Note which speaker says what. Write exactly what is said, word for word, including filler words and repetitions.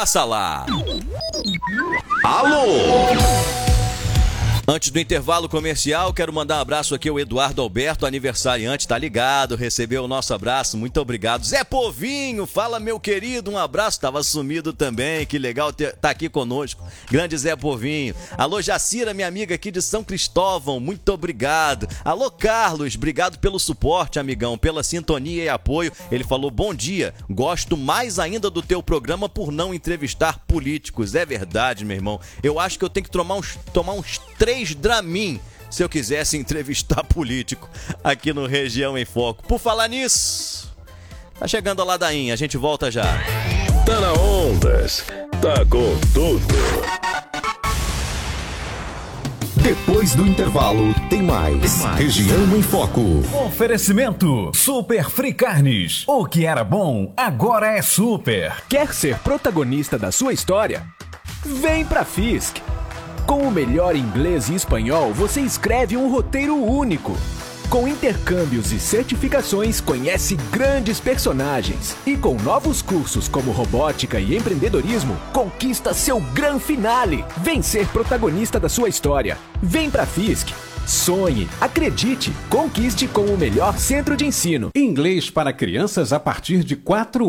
Speaker 1: Passa lá.
Speaker 2: Alô!
Speaker 1: Antes do intervalo comercial, quero mandar um abraço aqui ao Eduardo Alberto, aniversariante, tá ligado, recebeu o nosso abraço, muito obrigado. Zé Povinho, fala meu querido, um abraço, tava sumido também, que legal ter, tá aqui conosco, grande Zé Povinho. Alô Jacira, minha amiga aqui de São Cristóvão, muito obrigado. Alô Carlos, obrigado pelo suporte, amigão, pela sintonia e apoio. Ele falou, bom dia, gosto mais ainda do teu programa por não entrevistar políticos. É verdade, meu irmão, eu acho que eu tenho que tomar uns, tomar uns três Dramin se eu quisesse entrevistar político aqui no Região em Foco. Por falar nisso, tá chegando a ladainha, a gente volta já.
Speaker 2: Tá na Ondas, tá com tudo.
Speaker 3: Depois do intervalo, tem mais. tem mais. Região em Foco.
Speaker 4: Oferecimento Super Free Carnes. O que era bom, agora é super.
Speaker 5: Quer ser protagonista da sua história? Vem pra Fisk. Com o melhor inglês e espanhol, você escreve um roteiro único. Com intercâmbios e certificações, conhece grandes personagens. E com novos cursos como robótica e empreendedorismo, conquista seu gran finale. Vem ser protagonista da sua história. Vem pra Fisk. Sonhe, acredite, conquiste com o melhor centro de ensino.
Speaker 6: Inglês para crianças a partir de quatro anos.